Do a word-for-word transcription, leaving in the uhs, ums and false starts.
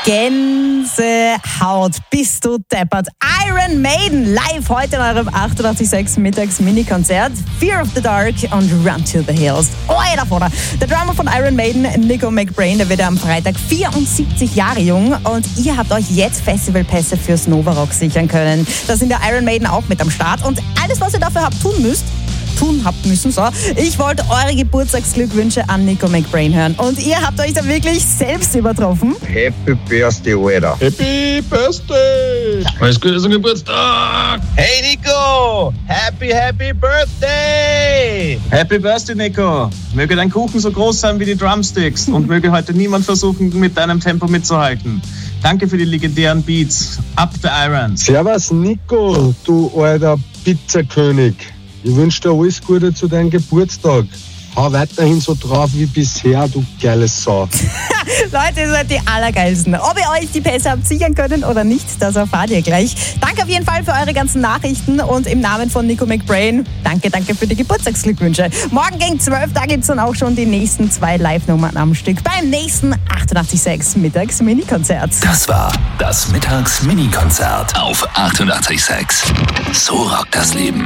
Gänsehaut. Bist du deppert. Iron Maiden live heute in eurem achtundachtzig Komma sechs Mittags-Mini-Konzert. Fear of the Dark und Run to the Hills. Oh, da vorne. Der Drummer von Iron Maiden, Nico McBrain, der wird am Freitag vierundsiebzig Jahre jung und ihr habt euch jetzt Festivalpässe fürs Nova Rock sichern können. Da sind der Iron Maiden auch mit am Start und alles, was ihr dafür habt tun müsst, tun habt müssen. So. Ich wollte eure Geburtstagsglückwünsche an Nico McBrain hören. Und ihr habt euch da wirklich selbst übertroffen. Happy Birthday, Alter. Happy Birthday! Alles Gute zum Geburtstag! Hey Nico! Happy, happy Birthday! Happy Birthday, Nico! Möge dein Kuchen so groß sein wie die Drumsticks und möge heute niemand versuchen, mit deinem Tempo mitzuhalten. Danke für die legendären Beats. Up the Irons! Servus, Nico, du alter Pizzakönig. Ich wünsche dir alles Gute zu deinem Geburtstag. Hau weiterhin so drauf wie bisher, du geiles Sau. Leute, ihr seid die Allergeilsten. Ob ihr euch die Pässe habt sichern können oder nicht, das erfahrt ihr gleich. Danke auf jeden Fall für eure ganzen Nachrichten und im Namen von Nico McBrain, danke, danke für die Geburtstagsglückwünsche. Morgen gegen zwölf, da gibt es dann auch schon die nächsten zwei Live-Nummern am Stück beim nächsten achtundachtzig Komma sechs Mittags-Mini-Konzert. Das war das Mittags-Mini-Konzert auf achtundachtzig Komma sechs. So rockt das Leben.